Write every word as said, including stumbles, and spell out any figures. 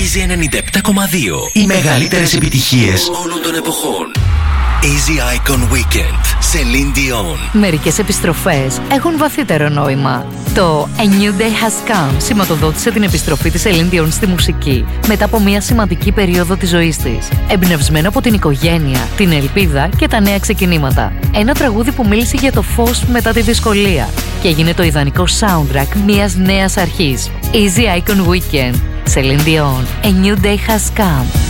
Easy ενενήντα επτά κόμμα δύο. Οι μεγαλύτερες επιτυχίες όλων των εποχών. Easy Icon Weekend, Celine Dion. Μερικές επιστροφές έχουν βαθύτερο νόημα. Το A New Day Has Come σηματοδότησε την επιστροφή της Celine Dion στη μουσική μετά από μια σημαντική περίοδο της ζωής της, εμπνευσμένο από την οικογένεια, την ελπίδα και τα νέα ξεκινήματα. Ένα τραγούδι που μίλησε για το φως μετά τη δυσκολία και έγινε το ιδανικό soundtrack μιας νέας αρχής. Easy Icon Weekend, Celine Dion, A New Day Has Come.